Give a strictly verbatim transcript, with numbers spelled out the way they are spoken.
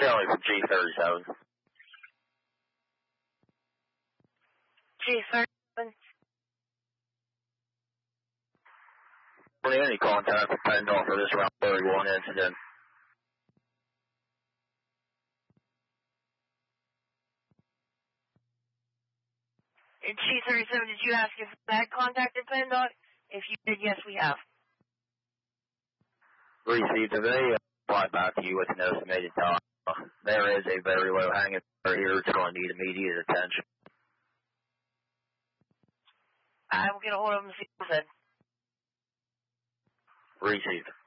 Kelly from G thirty-seven. G thirty-seven. Any contact with PennDOT for this Route thirty-one incident? In G thirty-seven, did you ask if that contacted PennDOT? If you did, yes, we have. Received. Have they applied back to you with an estimated time? There is a very low hanging fruit here. It's going to need immediate attention. I will get a hold of them and see what they said. Received.